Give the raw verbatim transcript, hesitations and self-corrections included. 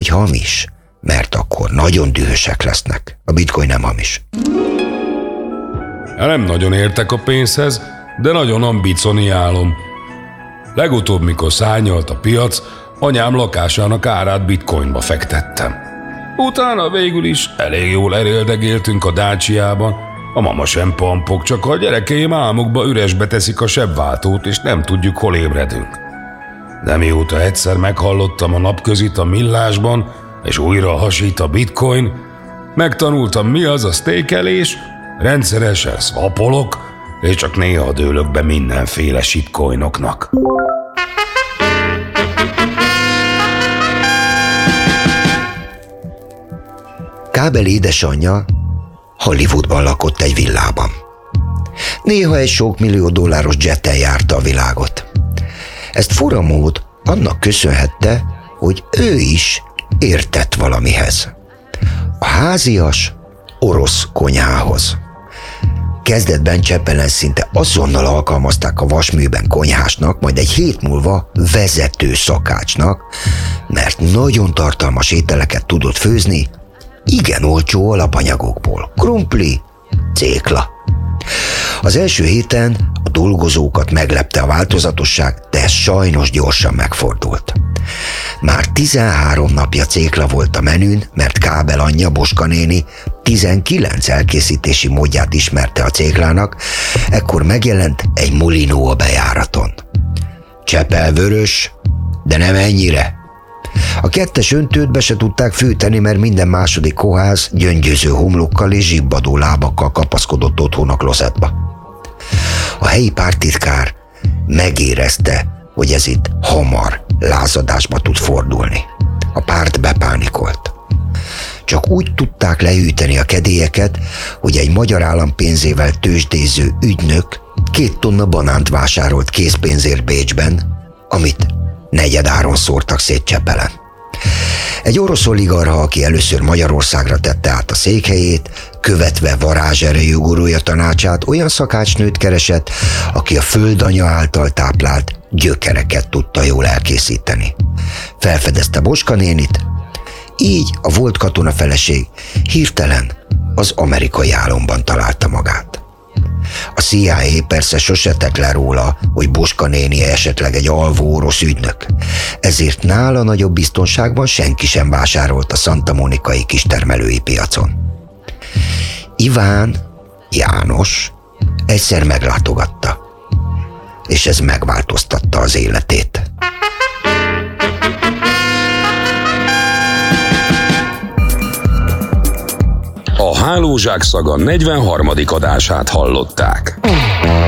hamis, mert akkor nagyon dühösek lesznek. A bitcoin nem hamis. Nem nagyon értek a pénzhez, de nagyon ambicioniálom. Legutóbb, mikor szárnyalt a piac, anyám lakásának árát bitcoinba fektettem. Utána végül is elég jól eréldegéltünk a Daciában. A mama sem pampog, csak a gyerekeim álmukba üresbe teszik a sebváltót, és nem tudjuk, hol ébredünk. De mióta egyszer meghallottam a napközit a millásban, és újra hasít a bitcoin, megtanultam, mi az a stékelés, rendszeresen swapolok, és csak néha dőlök be mindenféle shitcoinoknak. Kábel édesanyja Hollywoodban lakott egy villában. Néha egy sok millió dolláros jettel járta a világot. Ezt fura mód annak köszönhette, hogy ő is értett valamihez. A házias orosz konyhához. Kezdetben Csepelen szinte azonnal alkalmazták a vasműben konyhásnak, majd egy hét múlva vezető szakácsnak, mert nagyon tartalmas ételeket tudott főzni, igen olcsó alapanyagokból. Krumpli, cékla. Az első héten a dolgozókat meglepte a változatosság, de ez sajnos gyorsan megfordult. Már tizenhárom napja cékla volt a menün, mert Kábel anyja, Boska néni tizenkilenc elkészítési módját ismerte a céklának, ekkor megjelent egy mulinó a bejáraton. Csepel vörös, de nem ennyire. A kettes öntőt be se tudták fűteni, mert minden második kohász gyöngyöző homlokkal és zsibbadó lábakkal kapaszkodott otthon a klozetba. A helyi pártitkár megérezte, hogy ez itt hamar lázadásba tud fordulni. A párt bepánikolt. Csak úgy tudták lehűteni a kedélyeket, hogy egy magyar állam pénzével tőzsdéző ügynök két tonna banánt vásárolt készpénzért Bécsben, amit negyedáron szórtak szét Csepelen. Egy orosz oligarcha, aki először Magyarországra tette át a székhelyét, követve varázserejű gurúja tanácsát, olyan szakácsnőt keresett, aki a földanya által táplált gyökereket tudta jól elkészíteni. Felfedezte Boska nénit, így a volt katona feleség hirtelen az amerikai álomban találta magát. A C I A persze sose tett le róla, hogy Boska néni esetleg egy alvó orosz ügynök, ezért nála nagyobb biztonságban senki sem vásárolt a Santa Monikai kistermelői piacon. Iván János egyszer meglátogatta, és ez megváltoztatta az életét. A Hálózsák szaga negyvenharmadik adását hallották.